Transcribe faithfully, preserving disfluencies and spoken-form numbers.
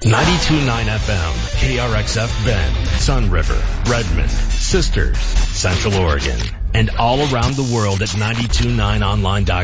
ninety-two point nine F M, K R X F Bend, Sun River, Redmond, Sisters, Central Oregon, and all around the world at ninety two point nine online dot com.